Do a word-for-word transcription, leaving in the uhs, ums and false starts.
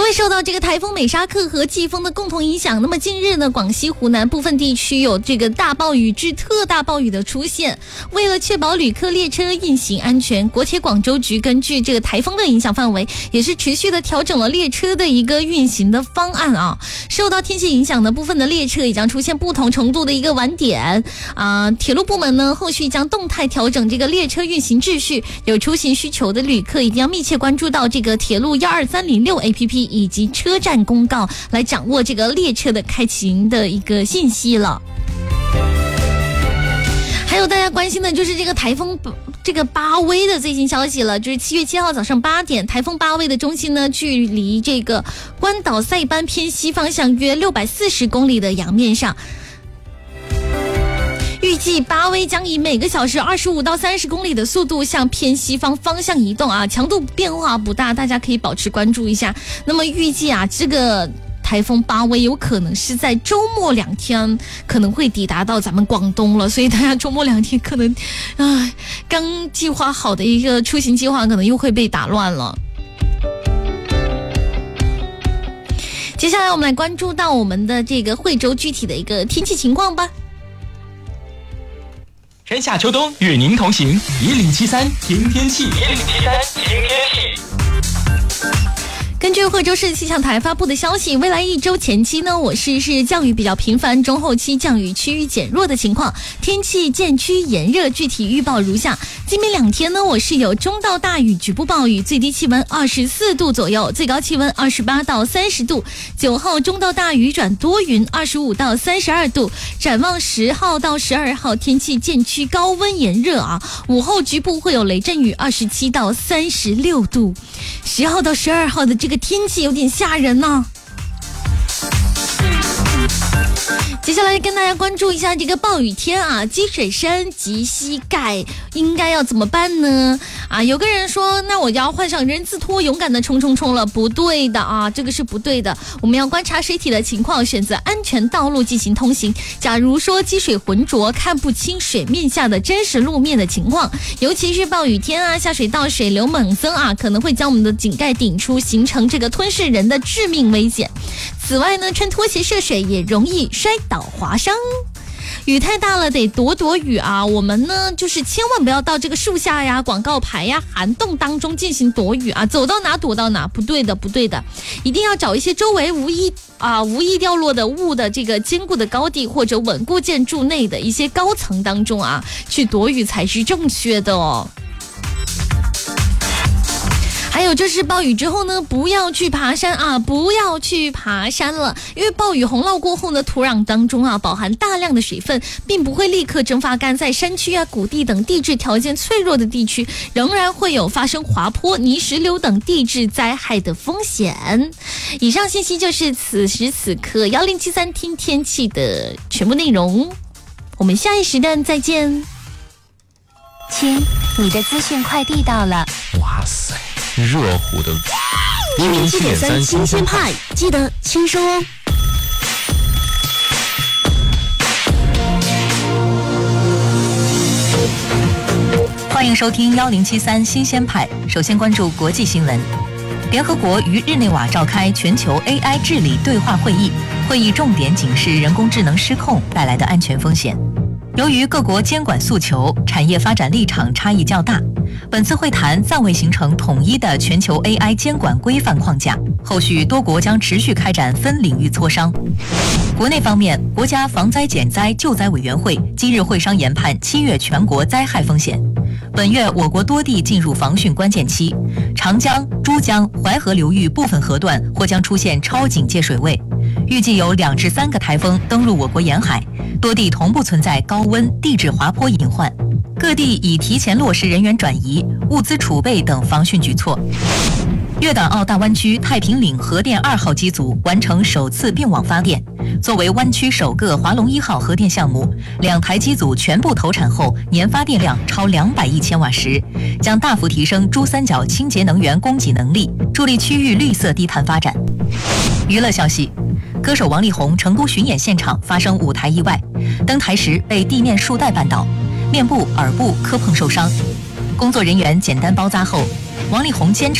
为受到这个台风美沙克和季风的共同影响，那么近日呢，广西、湖南部分地区有这个大暴雨至特大暴雨的出现。为了确保旅客列车运行安全，国铁广州局根据这个台风的影响范围，也是持续的调整了列车的一个运行的方案啊。受到天气影响的部分的列车也将出现不同程度的一个晚点啊。铁路部门呢，后续将动态调整这个列车运行秩序。有出行需求的旅客一定要密切关注到这个铁路一二三零六 A P P 以及车站公告，来掌握这个列车的开行的一个信息了。还有大家关心的就是这个台风这个巴威的最新消息了，就是七月七号早上八点，台风巴威的中心呢，距离这个关岛塞班偏西方向约六百四十公里的洋面上。预计巴威将以每个小时二十五到三十公里的速度向偏西方方向移动啊，强度变化不大，大家可以保持关注一下。那么预计啊，这个台风巴威有可能是在周末两天可能会抵达到咱们广东了，所以大家周末两天可能啊，刚计划好的一个出行计划可能又会被打乱了。接下来我们来关注到我们的这个惠州具体的一个天气情况吧。 春夏秋冬与您同行，一零七三听天气，一零七三听天气。 根据惠州市气象台发布的消息，未来一周前期呢，我市是降雨比较频繁，中后期降雨趋于减弱的情况，天气渐趋炎热。具体预报如下：今明两天呢，我市有中到大雨，局部暴雨，最低气温二十四度左右，最高气温二十八到三十度。九号中到大雨转多云，二十五到三十二度。展望十号到十二号，天气渐趋高温炎热啊，午后局部会有雷阵雨，二十七到三十六度。十号到十二号的这个天气有点吓人呢、啊。接下来跟大家关注一下这个暴雨天啊，积水深及膝盖应该要怎么办呢？啊，有个人说，那我就要换上人字拖，勇敢的冲冲冲了，不对的啊，这个是不对的。我们要观察水体的情况，选择安全道路进行通行。假如说积水浑浊，看不清水面下的真实路面的情况，尤其是暴雨天啊，下水道水流猛增啊，可能会将我们的井盖顶出，形成这个吞噬人的致命危险。此外呢，穿拖鞋涉水也容易摔倒划伤。雨太大了得躲躲雨啊，我们呢就是千万不要到这个树下呀、广告牌呀、涵洞当中进行躲雨啊，走到哪躲到哪，不对的不对的，一定要找一些周围无意啊无意掉落的物的这个坚固的高地或者稳固建筑内的一些高层当中啊去躲雨才是正确的哦。还有就是暴雨之后呢，不要去爬山啊，不要去爬山了，因为暴雨洪涝过后呢，土壤当中啊饱含大量的水分，并不会立刻蒸发干，在山区啊、谷地等地质条件脆弱的地区，仍然会有发生滑坡、泥石流等地质灾害的风险。以上信息就是此时此刻一零七三听天气的全部内容，我们下一时段再见。 亲，你的资讯快递到了。 哇塞，热乎的一零七点三新鲜派，记得轻收哦。 欢迎收听一零七三新鲜派。首先关注国际新闻。联合国于日内瓦召开全球 A I 治理对话会议，会议重点警示人工智能失控带来的安全风险。由于各国监管诉求、产业发展立场差异较大，本次会谈暂未形成统一的全球 A I 监管规范框架，后续多国将持续开展分领域磋商。国内方面，国家防灾减灾救灾委员会今日会商研判七月全国灾害风险。本月我国多地进入防汛关键期，长江、珠江、淮河流域部分河段或将出现超警戒水位，预计有两至三个台风登陆我国沿海，多地同步存在高温、地质滑坡隐患，各地已提前落实人员转移、物资储备等防汛举措。粤港澳大湾区太平岭核电二号机组完成首次并网发电，作为湾区首个华龙一号核电项目，两台机组全部投产后，年发电量超两百亿千瓦时，将大幅提升珠三角清洁能源供给能力，助力区域绿色低碳发展。娱乐消息，歌手王力宏成都巡演现场发生舞台意外，登台时被地面束带绊倒，面部、耳部磕碰受伤，工作人员简单包扎后，王力宏坚持